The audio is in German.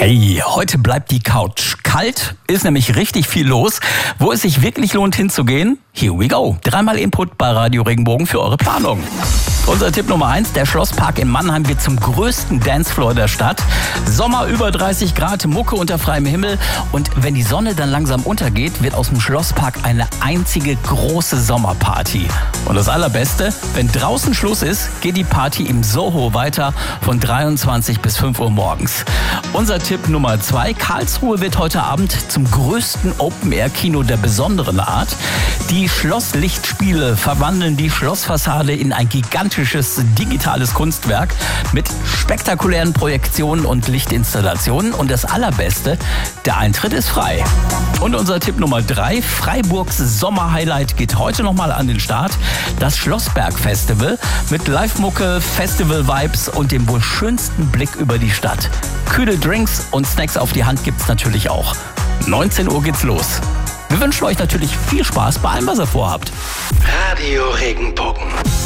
Hey, heute bleibt die Couch kalt, ist nämlich richtig viel los. Wo es sich wirklich lohnt hinzugehen? Here we go. 3-mal Input bei Radio Regenbogen für eure Planung. Unser Tipp Nummer 1, der Schlosspark in Mannheim wird zum größten Dancefloor der Stadt. Sommer über 30 Grad, Mucke unter freiem Himmel. Und wenn die Sonne dann langsam untergeht, wird aus dem Schlosspark eine einzige große Sommerparty. Und das Allerbeste, wenn draußen Schluss ist, geht die Party im Soho weiter von 23 bis 5 Uhr morgens. Unser Tipp Nummer 2, Karlsruhe wird heute Abend zum größten Open-Air-Kino der besonderen Art. Die Schlosslichtspiele verwandeln die Schlossfassade in ein gigantisches digitales Kunstwerk mit spektakulären Projektionen und Lichtinstallationen. Und das Allerbeste, der Eintritt ist frei. Und unser Tipp Nummer 3, Freiburgs Sommerhighlight geht heute nochmal an den Start. Das Schlossberg-Festival mit Live-Mucke, Festival-Vibes und dem wohl schönsten Blick über die Stadt. Kühle Drinks und Snacks auf die Hand gibt's natürlich auch. 19 Uhr geht's los. Wir wünschen euch natürlich viel Spaß bei allem, was ihr vorhabt. Radio Regenbogen.